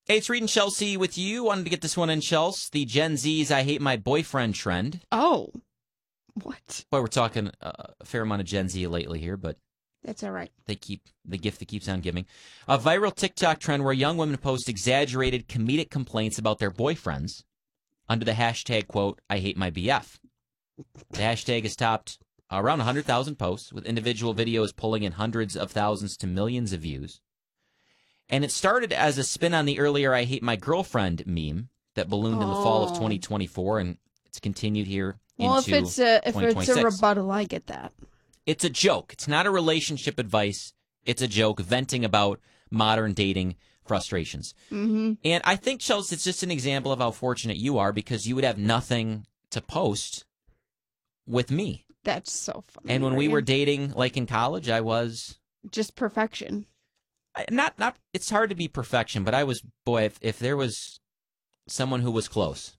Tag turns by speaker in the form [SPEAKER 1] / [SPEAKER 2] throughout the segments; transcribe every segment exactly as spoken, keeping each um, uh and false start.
[SPEAKER 1] Hey, it's Reed and Chelsea with you. Wanted to get this one in, Chelsea. The Gen Z's I hate my boyfriend trend.
[SPEAKER 2] Oh. What?
[SPEAKER 1] Boy, we're talking uh, a fair amount of Gen Z lately here, but
[SPEAKER 2] that's all right.
[SPEAKER 1] They keep the gift that keeps on giving. A viral TikTok trend where young women post exaggerated comedic complaints about their boyfriends under the hashtag, quote, I hate my B F. The hashtag has topped around one hundred thousand posts, with individual videos pulling in hundreds of thousands to millions of views. And it started as a spin on the earlier I hate my girlfriend meme that ballooned oh. in the fall of twenty twenty-four, and it's continued here
[SPEAKER 2] well,
[SPEAKER 1] into
[SPEAKER 2] if it's a, if it's a rebuttal, I get that.
[SPEAKER 1] It's a joke. It's not a relationship advice. It's a joke venting about modern dating frustrations.
[SPEAKER 2] Mm-hmm.
[SPEAKER 1] And I think, Chelsea, it's just an example of how fortunate you are, because you would have nothing to post with me.
[SPEAKER 2] That's so funny.
[SPEAKER 1] And when we were dating, like in college, I was...
[SPEAKER 2] just perfection.
[SPEAKER 1] Not, not. It's hard to be perfection, but I was, boy, if, if there was someone who was close.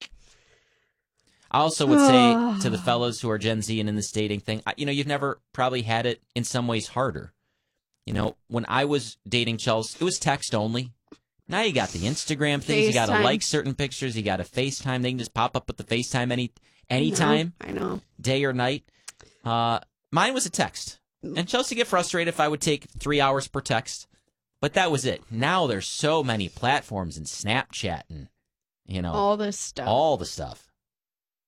[SPEAKER 1] I also would say to the fellas who are Gen Z and in this dating thing, you know, you've never probably had it in some ways harder. You know, when I was dating Chelsea, it was text only. Now you got the Instagram things. FaceTime. You got to like certain pictures. You got to FaceTime. They can just pop up with the FaceTime any anytime.
[SPEAKER 2] I know. I know.
[SPEAKER 1] Day or night. Uh, mine was a text. And Chelsea get frustrated if I would take three hours per text. But that was it. Now there's so many platforms and Snapchat and, you know.
[SPEAKER 2] All this stuff.
[SPEAKER 1] All the stuff.